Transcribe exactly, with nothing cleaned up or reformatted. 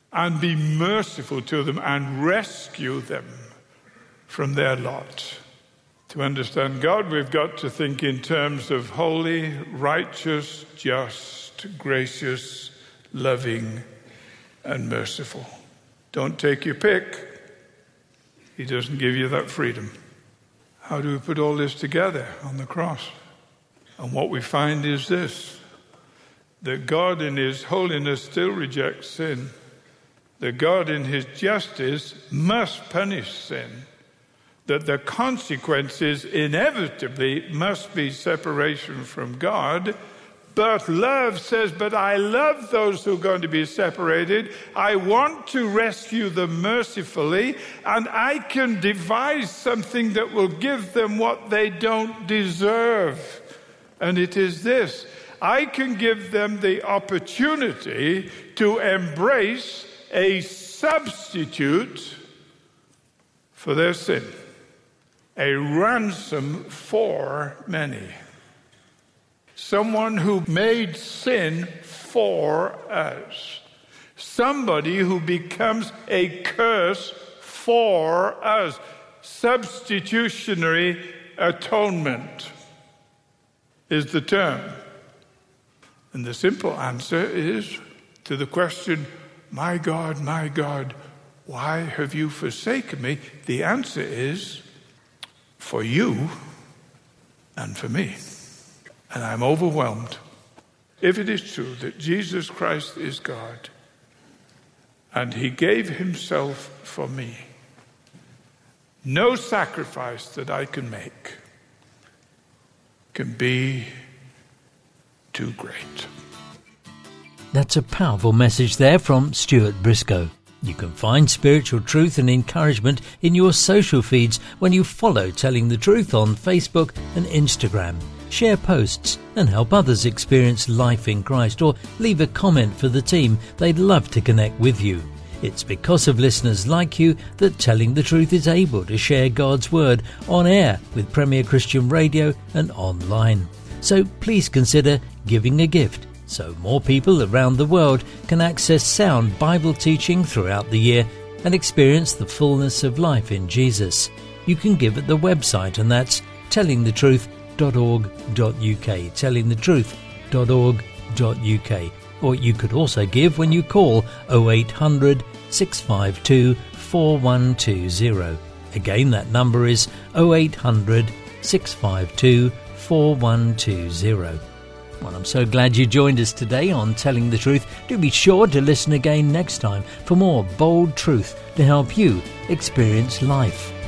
and be merciful to them and rescue them from their lot. To understand God, we've got to think in terms of holy, righteous, just, gracious, loving, and merciful. Don't take your pick. He doesn't give you that freedom. How do we put all this together on the cross? And what we find is this, that God in his holiness still rejects sin, that God in his justice must punish sin, that the consequences inevitably must be separation from God. But love says, but I love those who are going to be separated. I want to rescue them mercifully, and I can devise something that will give them what they don't deserve. And it is this: I can give them the opportunity to embrace a substitute for their sin, a ransom for many. Someone who made sin for us. Somebody who becomes a curse for us. Substitutionary atonement is the term. And the simple answer is to the question, my God, my God, why have you forsaken me? The answer is for you and for me. And I'm overwhelmed. If it is true that Jesus Christ is God and he gave himself for me, no sacrifice that I can make can be too great. That's a powerful message there from Stuart Briscoe. You can find spiritual truth and encouragement in your social feeds when you follow Telling the Truth on Facebook and Instagram. Share posts and help others experience life in Christ, or leave a comment for the team. They'd love to connect with you. It's because of listeners like you that Telling the Truth is able to share God's Word on air with Premier Christian Radio and online. So please consider giving a gift so more people around the world can access sound Bible teaching throughout the year and experience the fullness of life in Jesus. You can give at the website, and that's telling the truth dot org dot U K, telling the truth dot org dot U K. Or you could also give when you call oh eight hundred, six five two, four one two zero. Again, that number is oh eight hundred, six five two, four one two zero. Well, I'm so glad you joined us today on Telling the Truth. Do be sure to listen again next time for more bold truth to help you experience life.